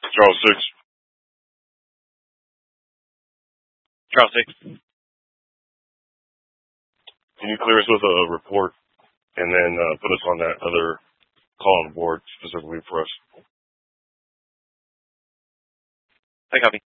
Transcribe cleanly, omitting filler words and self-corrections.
Charles 6. Charles 6. Can you clear us with a report and then put us on that other call on board specifically for us? I copy.